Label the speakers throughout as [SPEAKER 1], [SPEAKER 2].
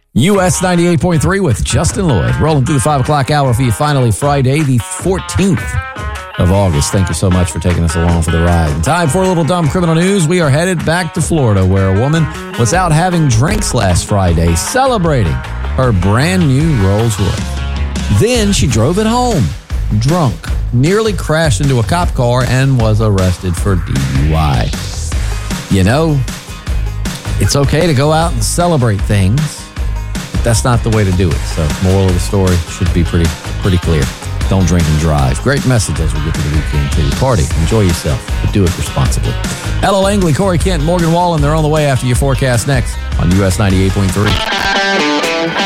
[SPEAKER 1] US 98.3 with Justin Lloyd. Rolling through the 5 o'clock hour for you finally Friday, the 14th of August. Thank you so much for taking us along for the ride. And time for a little dumb criminal news. We are headed back to Florida, where a woman was out having drinks last Friday, celebrating her brand new Rolls Royce. Then she drove it home, drunk, nearly crashed into a cop car, and was arrested for DUI. You know, it's okay to go out and celebrate things, but that's not the way to do it. So, moral of the story should be pretty clear. Don't drink and drive. Great message as we get to the weekend, too. Party, enjoy yourself, but do it responsibly. Ella Langley, Corey Kent, Morgan Wallen, they're on the way after your forecast next on US 98.3.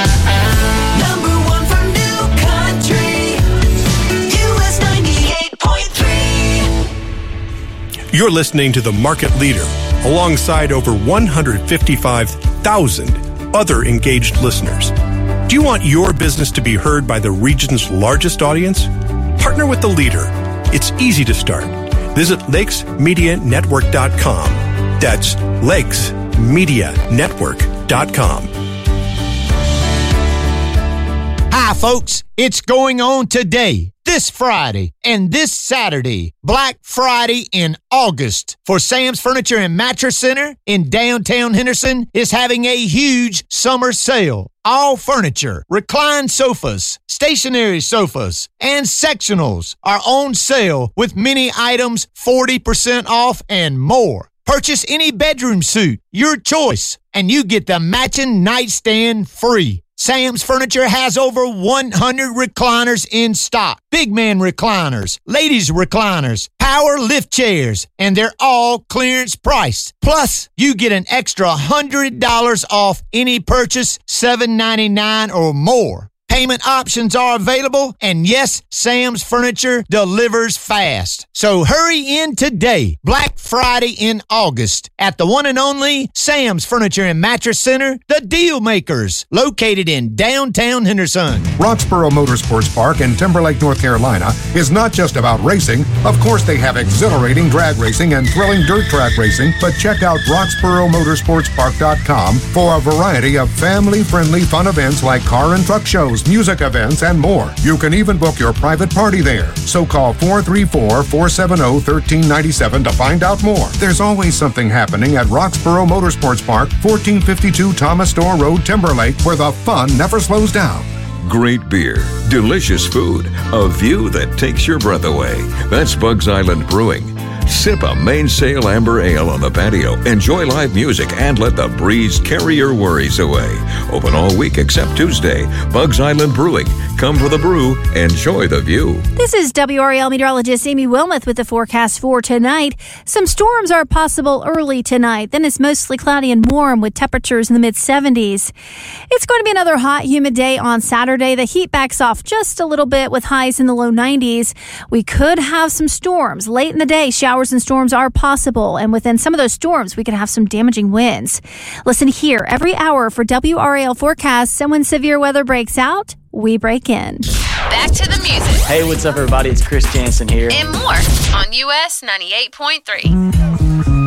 [SPEAKER 2] You're listening to The Market Leader, alongside over 155,000 other engaged listeners. Do you want your business to be heard by the region's largest audience? Partner with The Leader. It's easy to start. Visit lakesmedianetwork.com. That's lakesmedianetwork.com.
[SPEAKER 3] Hi, folks. It's going on today, this Friday, and this Saturday, Black Friday in August. For Sam's Furniture and Mattress Center in downtown Henderson is having a huge summer sale. All furniture, reclined sofas, stationary sofas, and sectionals are on sale with many items 40% off and more. Purchase any bedroom suit, your choice, and you get the matching nightstand free. Sam's Furniture has over 100 recliners in stock. Big man recliners, ladies recliners, power lift chairs, and they're all clearance priced. Plus, you get an extra $100 off any purchase, $7.99 or more. Payment options are available, and yes, Sam's Furniture delivers fast. So hurry in today, Black Friday in August, at the one and only Sam's Furniture and Mattress Center, the Deal Makers, located in downtown Henderson.
[SPEAKER 4] Roxborough Motorsports Park in Timberlake, North Carolina is not just about racing. Of course, they have exhilarating drag racing and thrilling dirt track racing, but check out RoxboroughMotorsportsPark.com for a variety of family-friendly fun events like car and truck shows, music events, and more. You can even book your private party there. So call 434-470-1397 to find out more. There's always something happening at Roxborough Motorsports Park, 1452 Thomas Store Road, Timberlake, where the fun never slows down.
[SPEAKER 5] Great beer, delicious food, a view that takes your breath away. That's Bugs Island Brewing. Sip a mainsail amber ale on the patio, enjoy live music, and let the breeze carry your worries away. Open all week except Tuesday. Bugs Island Brewing. Come for the brew, enjoy the view.
[SPEAKER 6] This is WRAL meteorologist Amy Wilmoth with the forecast for tonight. Some storms are possible early tonight. Then it's mostly cloudy and warm with temperatures in the mid-70s. It's going to be another hot, humid day on Saturday. The heat backs off just a little bit with highs in the low 90s. We could have some storms late in the day. Showers and storms are possible, and within some of those storms, we could have some damaging winds. Listen here every hour for WRAL forecasts, and when severe weather breaks out, we break in.
[SPEAKER 7] Back to the music.
[SPEAKER 8] Hey, what's up, everybody? It's Chris Jansen here.
[SPEAKER 7] And more on US 98.3.